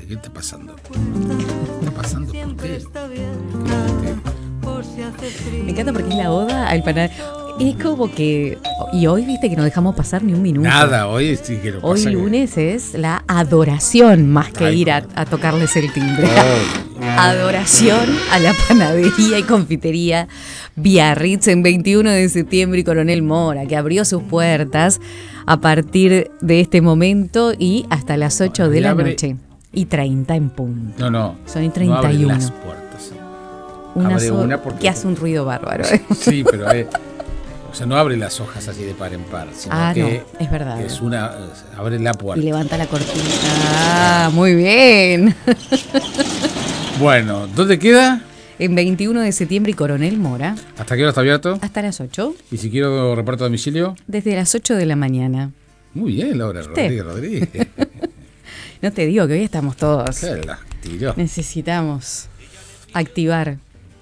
¿Qué está pasando? ¿Qué está pasando? ¿Por qué? Me encanta porque es la oda al panadero. Es como que... Y hoy, viste, que no dejamos pasar ni un minuto. Nada, hoy sí que lo Hoy pasa lunes es la adoración más que ir a tocarles el timbre. Adoración a la panadería y confitería Biarritz en 21 de septiembre y Coronel Mora, que abrió sus puertas a partir de este momento y hasta las 8 de la noche. Y 30 en punto. No. Son y 31. No abre las puertas. Una porque... que hace un ruido bárbaro. Sí, pero o sea, no abre las hojas así de par en par, sino que no, es verdad. Es abre la puerta. Y levanta la cortina. Muy bien. Bueno, ¿dónde queda? En 21 de septiembre y Coronel Mora. ¿Hasta qué hora está abierto? Hasta las 8. ¿Y si quiero reparto a domicilio? Desde las 8 de la mañana. Muy bien, Laura Rodríguez. No te digo que hoy estamos todos. Necesitamos activar.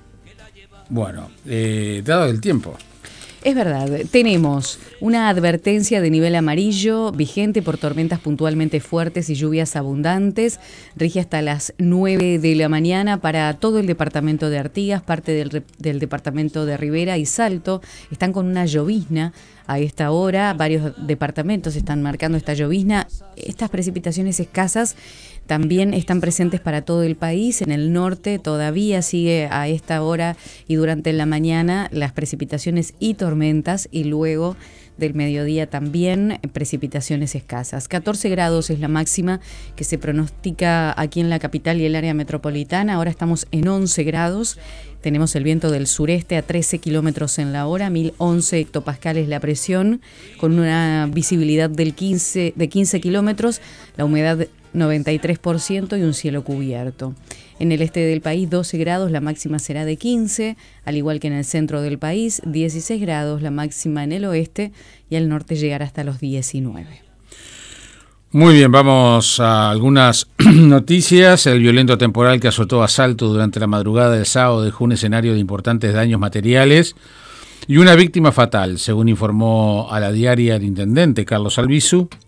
Bueno, dado el tiempo. Es verdad, tenemos una advertencia de nivel amarillo vigente por tormentas puntualmente fuertes y lluvias abundantes. Rige hasta las 9 de la mañana para todo el departamento de Artigas, parte del departamento de Rivera y Salto. Están con una llovizna a esta hora. Varios departamentos están marcando esta llovizna. Estas precipitaciones escasas también están presentes para todo el país. En el norte todavía sigue a esta hora y durante la mañana las precipitaciones y tormentas, y luego del mediodía también precipitaciones escasas. 14 grados es la máxima que se pronostica aquí en la capital y el área metropolitana. Ahora estamos en 11 grados. Tenemos el viento del sureste a 13 kilómetros en la hora, 1011 hectopascales la presión, con una visibilidad de 15 kilómetros, la humedad 93% y un cielo cubierto. En el este del país 12 grados, la máxima será de 15, al igual que en el centro del país 16 grados, la máxima en el oeste, y al norte llegará hasta los 19. Muy bien, vamos a algunas noticias. El violento temporal que azotó a Salto durante la madrugada del sábado dejó un escenario de importantes daños materiales y una víctima fatal, según informó a la diaria el intendente Carlos Albizu.